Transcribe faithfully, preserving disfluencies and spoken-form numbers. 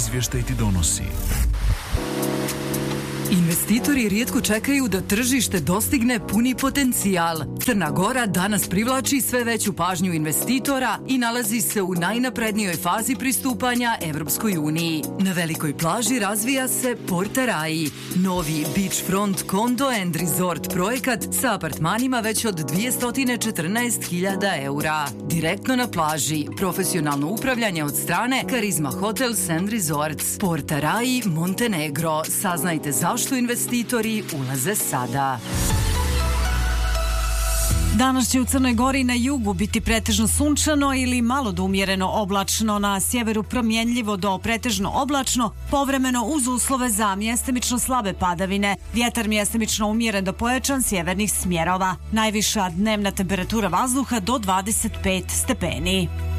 izvještaj ti donosi. Investitori rijetko čekaju da tržište dostigne puni potencijal. Crna Gora danas privlači sve veću pažnju investitora i nalazi se u najnaprednijoj fazi pristupanja Evropskoj uniji. Na velikoj plaži razvija se Porta Rai, novi beachfront condo and resort projekat sa apartmanima već od dvjesto četrnaest hiljada eura. Direktno na plaži, profesionalno upravljanje od strane Karizma Hotels and Resorts. Porta Rai, Montenegro. Saznajte zašto što investitori ulaze sada. Danas će u Crnoj Gori na jugu biti pretežno sunčano ili malo do umjereno oblačno, na sjeveru promjenljivo do pretežno oblačno, povremeno uz uslove za mjestimično slabe padavine, vjetar mjestimično umjeren do pojačan sjevernih smjerova. Najviša dnevna temperatura vazduha do dvadeset pet stepeni.